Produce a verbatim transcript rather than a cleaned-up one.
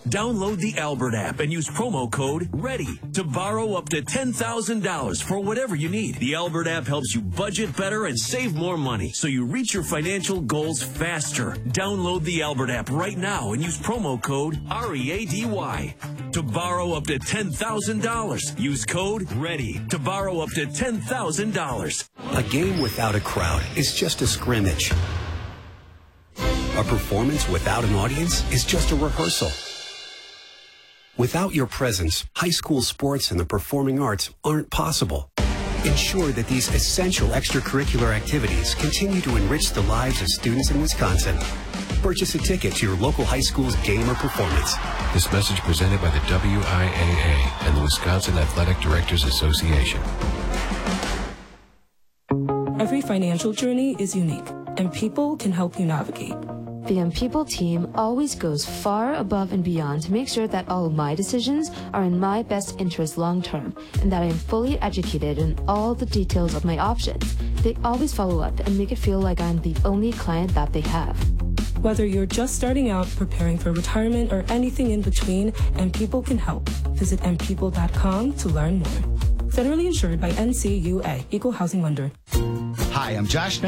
Download the Albert app and use promo code READY to borrow up to ten thousand dollars for whatever you need. The Albert app helps you budget better and save more money so you reach your financial goals faster. Download the Albert app right now and use promo code READY to borrow up to ten thousand dollars. Use code READY to borrow up to ten thousand dollars. A game without a crowd is just a scrimmage. A performance without an audience is just a rehearsal. Without your presence, high school sports and the performing arts aren't possible. Ensure that these essential extracurricular activities continue to enrich the lives of students in Wisconsin. Purchase a ticket to your local high school's game or performance. This message presented by the W I A A and the Wisconsin Athletic Directors Association. Every financial journey is unique, and people can help you navigate. The M People team always goes far above and beyond to make sure that all of my decisions are in my best interest long term, and that I am fully educated in all the details of my options. They always follow up and make it feel like I'm the only client that they have. Whether you're just starting out, preparing for retirement, or anything in between, M People can help. Visit m people dot com to learn more. Federally insured by N C U A, Equal Housing Lender. Hi, I'm Josh